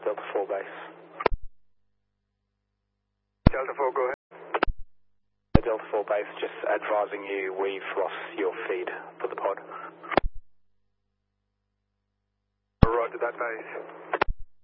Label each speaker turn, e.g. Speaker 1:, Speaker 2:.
Speaker 1: Delta 4 base.
Speaker 2: Delta 4, go ahead.
Speaker 1: Delta 4 base, just advising you we've lost your feed for the pod.
Speaker 2: Roger that base.